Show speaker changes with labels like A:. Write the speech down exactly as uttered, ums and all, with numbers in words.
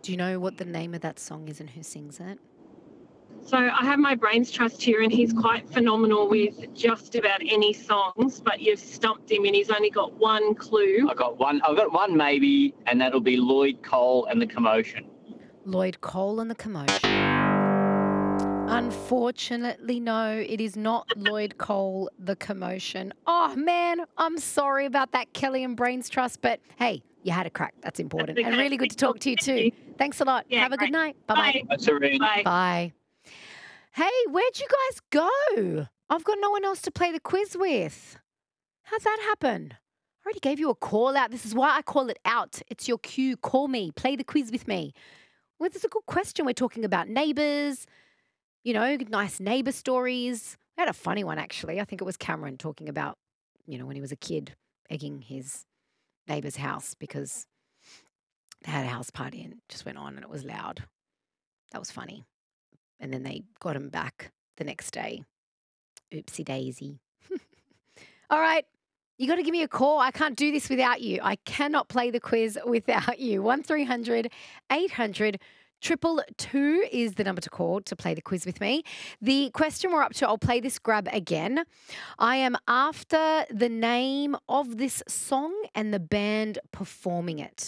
A: Do you know what the name of that song is and who sings it?
B: So I have my brains trust here, and he's quite phenomenal with just about any songs, but you've stumped him and he's only got one clue.
C: I got one. I've got one maybe, and that'll be Lloyd Cole and the Commotion.
A: Lloyd Cole and the Commotion. Unfortunately, no, it is not Lloyd Cole, the Commotion. Oh, man, I'm sorry about that, Kelly and Brains Trust, but hey, you had a crack. That's important.
B: That's
A: And
B: okay.
A: really good to talk to you too. Thanks a lot.
B: Yeah,
A: Have a good
B: great.
A: night. Bye-bye.
B: Bye.
C: That's a really
B: Bye.
A: Bye. Hey, where'd you guys go? I've got no one else to play the quiz with. How'd that happen? I already gave you a call out. This is why I call it out. It's your cue. Call me. Play the quiz with me. Well, this is a good question. We're talking about neighbours, you know, nice neighbour stories. We had a funny one, actually. I think it was Cameron talking about, you know, when he was a kid, egging his neighbour's house because they had a house party and it just went on and it was loud. That was funny. And then they got him back the next day. Oopsie daisy. All right. You got to give me a call. I can't do this without you. I cannot play the quiz without you. one three hundred eight hundred two two two is the number to call to play the quiz with me. The question we're up to, I'll play this grab again. I am after the name of this song and the band performing it.